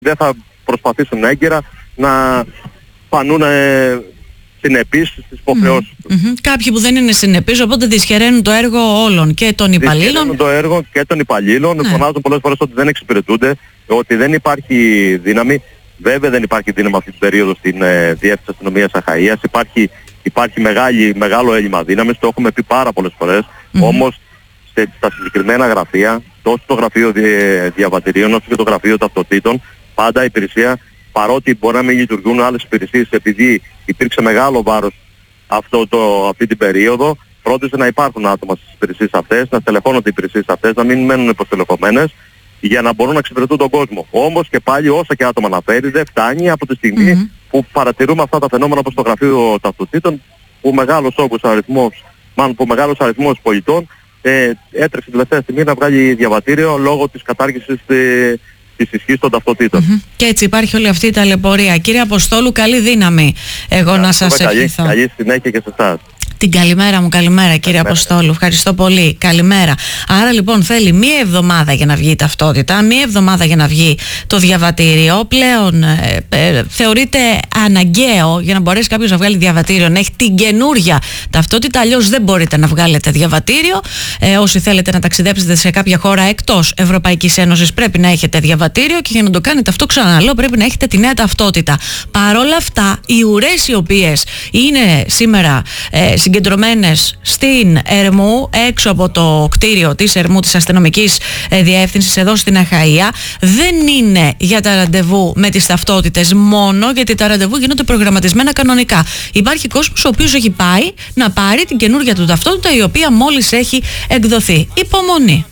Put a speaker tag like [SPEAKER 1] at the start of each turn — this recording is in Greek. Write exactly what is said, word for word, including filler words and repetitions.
[SPEAKER 1] δεν θα προσπαθήσουν έγκαιρα να φανούν ε, συνεπείς στις υποχρεώσεις
[SPEAKER 2] mm-hmm.
[SPEAKER 1] τους.
[SPEAKER 2] Mm-hmm. Κάποιοι που δεν είναι συνεπείς, οπότε δυσχεραίνουν το έργο όλων και των υπαλλήλων.
[SPEAKER 1] Δυσχεραίνουν το έργο και των υπαλλήλων, ναι. Φωνάζουν πολλές φορές ότι δεν εξυπηρετούνται, ότι δεν υπάρχει δύναμη. Βέβαια δεν υπάρχει δύναμη αυτή την περίοδο στην ε, Διεύθυνση Αστυνομίας Αχαΐας. Υπάρχει, υπάρχει μεγάλη, μεγάλο έλλειμμα δύναμης, το έχουμε πει πάρα πολλές φορές. Mm-hmm. Όμως σε, στα συγκεκριμένα γραφεία, τόσο το γραφείο δι, διαβατηρίων όσο και το γραφείο ταυτοτήτων, πάντα η υπηρεσία, παρότι μπορεί να μην λειτουργούν άλλες υπηρεσίες, επειδή υπήρξε μεγάλο βάρος αυτό το, αυτή την περίοδο, πρότεισε να υπάρχουν άτομα στις υπηρεσίες αυτές, να στελεχώνονται οι υπηρεσίες αυτές, να μην μένουν υποστελεχωμένες, για να μπορούν να εξυπηρετούν τον κόσμο. Όμως και πάλι όσα και άτομα να φέρει δεν φτάνει από τη στιγμή mm-hmm. που παρατηρούμε αυτά τα φαινόμενα όπως το γραφείο ταυτοτήτων, που μεγάλος όγκος αριθμός, μάλλον που μεγάλος αριθμός πολιτών ε, έτρεξε τελευταία στιγμή να βγάλει διαβατήριο λόγω της κατάργησης ε, της ισχύς των ταυτοτήτων.
[SPEAKER 2] Mm-hmm. Και έτσι υπάρχει όλη αυτή η ταλαιπωρία. Κύριε Αποστόλου, καλή δύναμη. Εγώ να σας ευχηθώ.
[SPEAKER 1] Καλή, καλή συνέχεια και σε εσάς.
[SPEAKER 2] Την καλημέρα μου, καλημέρα κύριε καλημέρα. Αποστόλου, ευχαριστώ πολύ, καλημέρα. Άρα λοιπόν θέλει μία εβδομάδα για να βγει η ταυτότητα, μία εβδομάδα για να βγει το διαβατήριο. Πλέον ε, ε, θεωρείται αναγκαίο για να μπορέσει κάποιος να βγάλει διαβατήριο να έχει την καινούρια ταυτότητα, αλλιώς δεν μπορείτε να βγάλετε διαβατήριο. Ε, όσοι θέλετε να ταξιδέψετε σε κάποια χώρα εκτός Ευρωπαϊκής Ένωσης πρέπει να έχετε διαβατήριο και για να το κάνετε αυτό, ξαναλέω, πρέπει να έχετε τη νέα ταυτότητα. Παρόλα αυτά, οι ουρές οι οποίες είναι σήμερα ε, συγκεντρωμένες στην Ερμού, έξω από το κτίριο της Ερμού, της αστυνομικής διεύθυνσης εδώ στην Αχαΐα, δεν είναι για τα ραντεβού με τις ταυτότητες μόνο, γιατί τα ραντεβού γίνονται προγραμματισμένα κανονικά. Υπάρχει κόσμος ο οποίος έχει πάει να πάρει την καινούργια του ταυτότητα, η οποία μόλις έχει εκδοθεί. Υπομονή.